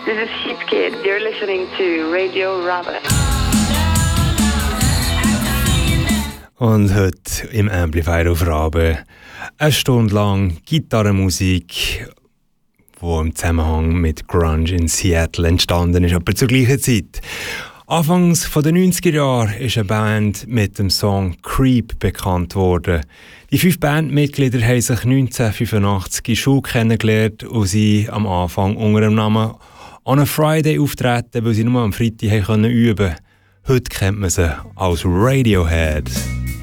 This is Hit Kid. You're listening to Radio Rabbit. Und heute im Amplifier auf Rabe eine Stunde lang Gitarrenmusik, die im Zusammenhang mit Grunge in Seattle entstanden ist, aber zur gleichen Zeit. Anfangs von den 90er Jahren ist eine Band mit dem Song Creep bekannt worden. Die 5 Bandmitglieder haben sich 1985 in Schule kennengelernt und sie am Anfang unter dem Namen On a Friday auftreten, weil sie nur am Freitag üben konnten. Heute kennt man sie als Radiohead.